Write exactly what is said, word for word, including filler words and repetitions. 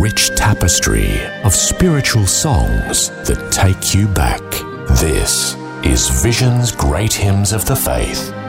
rich tapestry of spiritual songs that take you back. This is Vision's Great Hymns of the Faith.